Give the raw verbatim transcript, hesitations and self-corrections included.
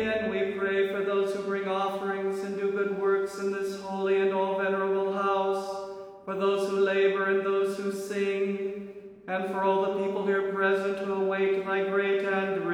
And we pray for those who bring offerings and do good works in this holy and all venerable house, for those who labor and those who sing, and for all the people here present who await thy great and